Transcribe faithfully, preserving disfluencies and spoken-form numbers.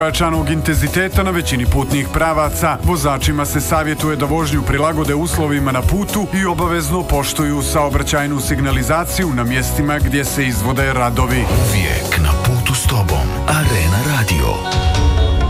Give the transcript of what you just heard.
Pojačanog intenziteta na većini putnih pravaca. Vozačima se savjetuje da vožnju prilagode uslovima na putu i obavezno poštuju saobraćajnu signalizaciju na mjestima gdje se izvode radovi. Uvijek na putu s tobom. Arena Radio.